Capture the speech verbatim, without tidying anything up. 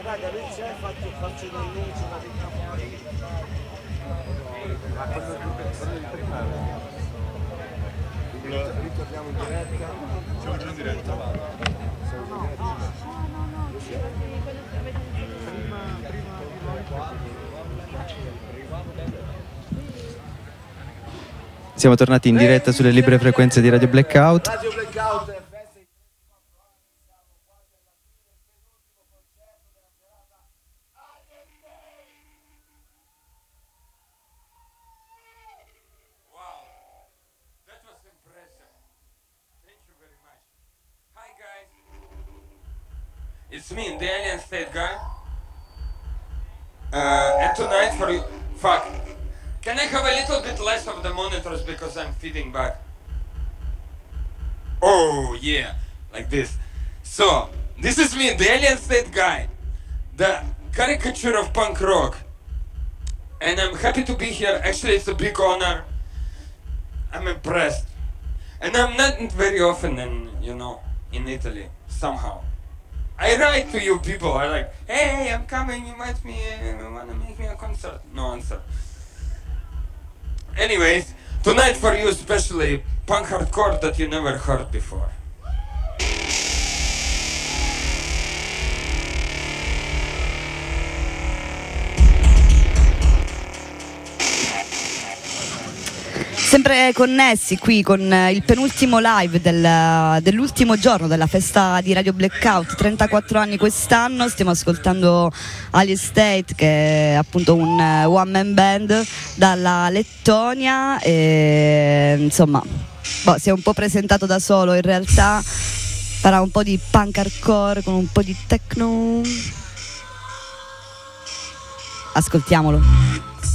raga, lui c'è, faccio, faccio l'annuncio da vita fuori. Ma quello di prima ritorniamo in diretta. Siamo già in diretta. Siamo in Siamo tornati in diretta sulle libere frequenze di Radio Blackout. Radio Blackout. It's me, the Alien State guy. Uh, and tonight for you... Fuck. Can I have a little bit less of the monitors because I'm feeding back? Oh, yeah. Like this. So, this is me, the Alien State guy. The caricature of punk rock. And I'm happy to be here. Actually, it's a big honor. I'm impressed. And I'm not very often in, you know, in Italy, somehow. I write to you people, I like, hey, I'm coming, invite me, uh, wanna make me a concert? No answer. Anyways, tonight for you especially, punk hardcore that you never heard before. Sempre connessi qui con il penultimo live del, dell'ultimo giorno della festa di Radio Blackout, trentaquattro anni quest'anno. Stiamo ascoltando Alien State, che è appunto un one man band dalla Lettonia e insomma boh, si è un po' presentato da solo, in realtà farà un po' di punk hardcore con un po' di techno. Ascoltiamolo.